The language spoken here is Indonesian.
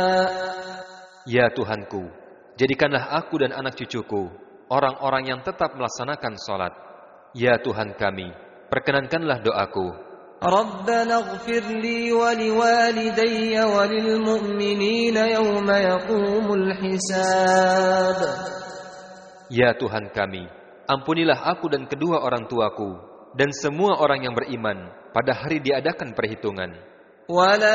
Ya Tuhanku, jadikanlah aku dan anak cucuku orang-orang yang tetap melaksanakan salat. Ya Tuhan kami, perkenankanlah doaku. رَبَّنَا اغْفِرْ لِي وَلِوَالِدَيَّ وَلِلْمُؤْمِنِينَ يَوْمَ يَقُومُ الْحِسَابُ. Ya Tuhan kami, ampunilah aku dan kedua orang tuaku dan semua orang yang beriman pada hari diadakan perhitungan.